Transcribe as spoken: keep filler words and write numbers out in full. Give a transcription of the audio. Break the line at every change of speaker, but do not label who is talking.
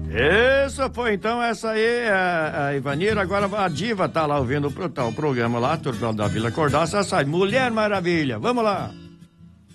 Isso foi então, essa aí, a, a Ivanira. Agora a Diva tá lá ouvindo o, tá, o programa lá, turma da Vila Cordaça, sai Mulher Maravilha. Vamos lá.